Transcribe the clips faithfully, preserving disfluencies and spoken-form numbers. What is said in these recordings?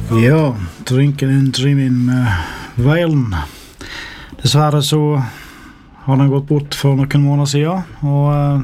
Ja, Drinking and Dreaming med Valen. Dessverre så har den gått bort for noen måneder siden, og uh,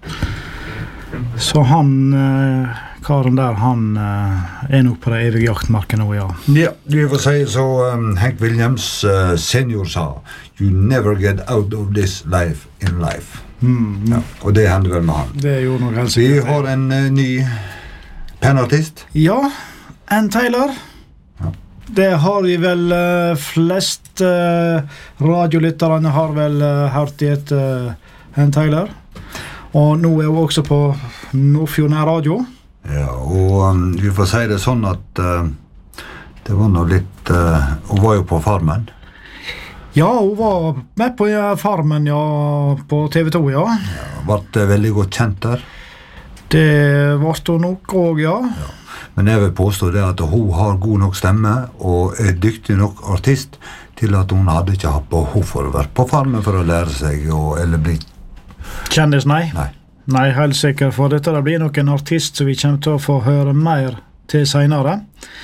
så han, uh, karen der, han uh, er nok på det evige jaktmarken nå, ja. Ja, vi får si så um, Hank Williams uh, senior sa, you never get out of this life in life. Mm. Ja, og det hender vel med han. Det gjorde nok helt Vi sikkert. har en uh, ny penartist. Ja, Ann Taylor. Ja. Det har vi vel uh, flest uh, radiolytterne har vel uh, hørt i et uh, Ann Taylor. Og nå er hun også på Nordfjord Nær Radio. Ja, og um, vi får si det sånn at uh, det var noe litt... Uh, hun var jo på Farmen. Ja, hun var med på ja, Farmen, ja, på T V to, ja. Ja, ble veldig godt kjent der. Det var hun nok også, ja. Ja. Men jeg vil påstå det at hun har god nok stemme og er dyktig nok artist til at hun hadde ikke hatt behov for å være på Farmen for å lære seg og, eller bli... Kjendis, nei. Nei. Nei, helt sikkert, for dette det blir nok en artist som vi kommer til å få høre mer til senere.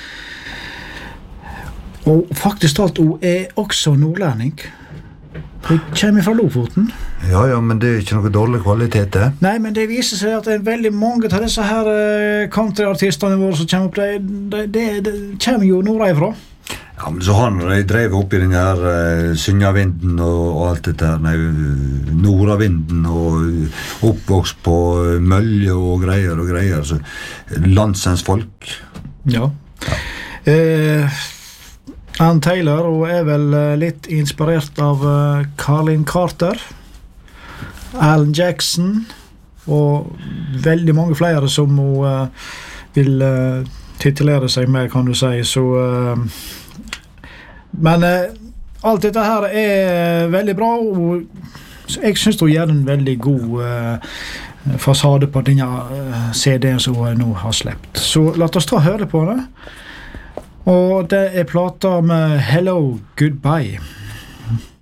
Og faktisk alt, hun er også nordlending. Hun kommer fra Lofoten. Ja, ja, men det er ikke noe dårlig kvalitet, det. Nei, men det viser seg at det er veldig mange av disse her uh, countryartistene våre som kommer opp, det, det, det, det kommer jo nordifra. Ja, men så har de drevet opp i den her uh, Synjavinden og, og alt dette her, nei, Nordavinden og oppvokst på uh, Mølje og greier og greier, så landsens folk. Ja. ja. Uh, Ann Taylor, hun er vel uh, litt inspirert av uh, Carlin Carter, Alan Jackson og veldig mange flere som hun uh, vil uh, titulere seg med, kan du si. Så, uh, men uh, alt dette her er veldig bra, og jeg synes hun gjør en veldig god uh, fasade på denne uh, C D-en som hun nå har slept. Så la oss ta og høre på det. Og det er plata med Hello, Goodbye.